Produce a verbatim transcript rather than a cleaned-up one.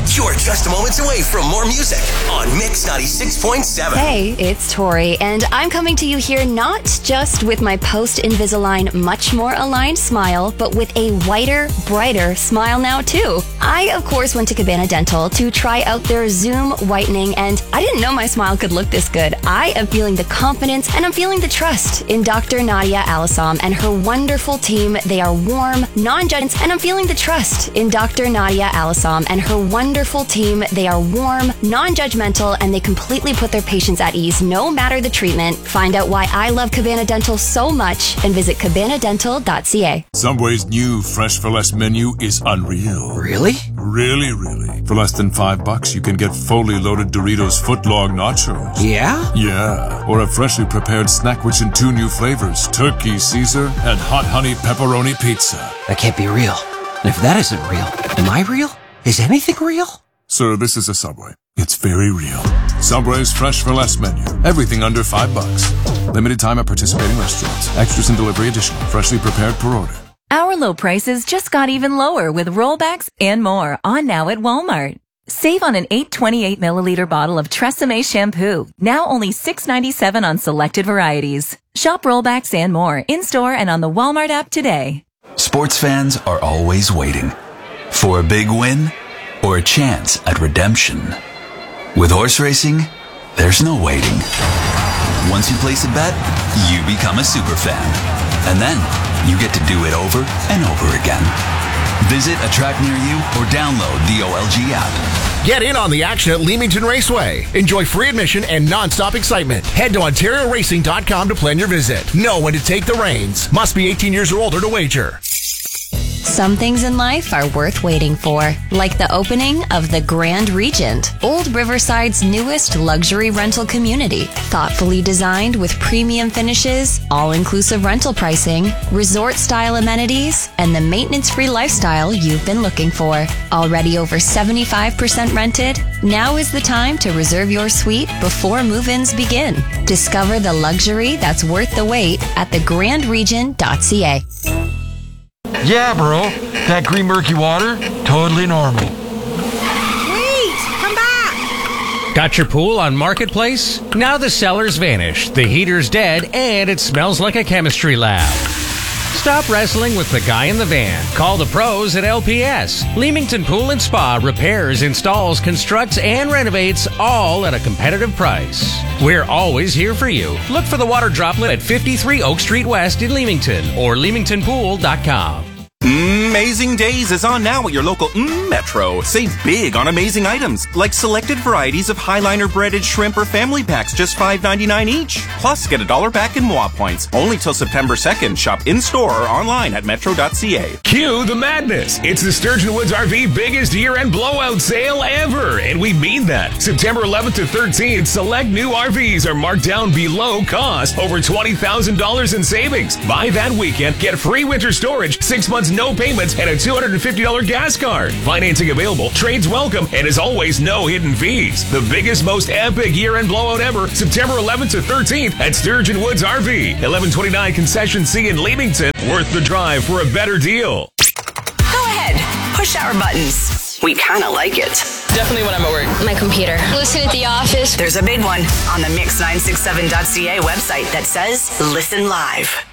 You're just moments away from more music on Mix ninety-six point seven. Hey, it's Tori, and I'm coming to you here not just with my post-Invisalign much more aligned smile, but with a whiter, brighter smile now too. I, of course, went to Cabana Dental to try out their Zoom whitening, and I didn't know my smile could look this good. I am feeling the confidence and I'm feeling the trust in Doctor Nadia Alassam and her wonderful team. They are warm, non-judgmental, and I'm feeling the trust in Doctor Nadia Alassam and her wonderful team. They are warm, non-judgmental, and they completely put their patients at ease no matter the treatment. Find out why I love Cabana Dental so much and visit cabana dental dot c a. Subway's new Fresh for Less menu is unreal. Really? Really, really. For less than five bucks, you can get fully loaded Doritos footlong nachos. Yeah? Yeah. Or a freshly prepared snack rich in two new flavors, Turkey Caesar and Hot Honey Pepperoni Pizza. That can't be real. And if that isn't real, am I real? Is anything real? Sir, this is a Subway. It's very real. Subway's Fresh for Less menu. Everything under five bucks. Limited time at participating restaurants. Extras and delivery additional. Freshly prepared per order. Our low prices just got even lower with rollbacks and more on now at Walmart. Save on an eight twenty-eight milliliter bottle of Tresemme shampoo. Now only six ninety-seven on selected varieties. Shop rollbacks and more in-store and on the Walmart app today. Sports fans are always waiting for a big win or a chance at redemption. With horse racing, there's no waiting. Once you place a bet, you become a super fan. And then you get to do it over and over again. Visit a track near you or download the O L G app. Get in on the action at Leamington Raceway. Enjoy free admission and non-stop excitement. Head to ontario racing dot com to plan your visit. Know when to take the reins. Must be eighteen years or older to wager. Some things in life are worth waiting for, like the opening of the Grand Regent, Old Riverside's newest luxury rental community. Thoughtfully designed with premium finishes, all-inclusive rental pricing, resort-style amenities, and the maintenance-free lifestyle you've been looking for. Already over seventy-five percent rented, now is the time to reserve your suite before move-ins begin. Discover the luxury that's worth the wait at the grand regent dot c a. Yeah, bro. That green murky water, totally normal. Wait! Come back! Got your pool on Marketplace? Now the seller's vanished, the heater's dead, and it smells like a chemistry lab. Stop wrestling with the guy in the van. Call the pros at L P S. Leamington Pool and Spa repairs, installs, constructs, and renovates all at a competitive price. We're always here for you. Look for the water droplet at fifty-three Oak Street West in Leamington or leamington pool dot com. Amazing Days is on now at your local mm, Metro. Save big on amazing items like selected varieties of Highliner breaded shrimp or family packs, just five ninety-nine each. Plus, get a dollar back in M W A points. Only till September second. Shop in-store or online at metro dot c a. Cue the madness. It's the Sturgeon Woods R V biggest year-end blowout sale ever, and we mean that. September eleventh to thirteenth, select new R Vs are marked down below cost. Over twenty thousand dollars in savings. Buy that weekend, get free winter storage, six months no payments, and a two hundred fifty dollars gas card. Financing available, trades welcome, and as always, no hidden fees. The biggest, most epic year-end blowout ever, September eleventh to thirteenth at Sturgeon Woods R V. eleven twenty-nine Concession C in Leamington. Worth the drive for a better deal. Go ahead, push our buttons. We kind of like it. Definitely when I'm at work. My computer. Listen at the office. There's a big one on the mix nine six seven dot c a website that says listen live.